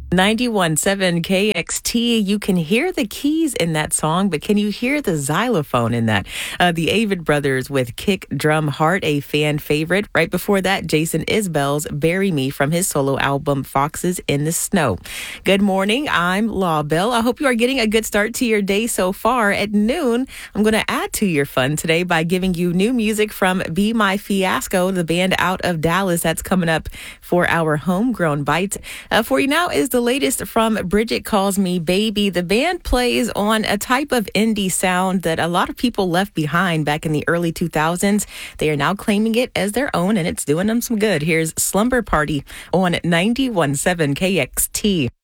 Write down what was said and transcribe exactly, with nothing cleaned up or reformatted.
ninety-one point seven K X T. You can hear the keys in that song, but can you hear the xylophone in that? Uh, the Avid Brothers with Kick Drum Heart, a fan favorite. Right before that, Jason Isbell's Bury Me from his solo album Foxes in the Snow. Good morning. I'm Law Bell. I hope you are getting a good start to your day so far. At noon, I'm going to add to your fun today by giving you new music from Be My Fiasco, the band out of Dallas. That's coming up for our homegrown bite. Uh, for you now is the latest from Bridget Calls Me Baby. The band plays on a type of indie sound that a lot of people left behind back in the early two thousands. They are now claiming it as their own, and it's doing them some good. Here's Slumber Party on ninety-one point seven K X T.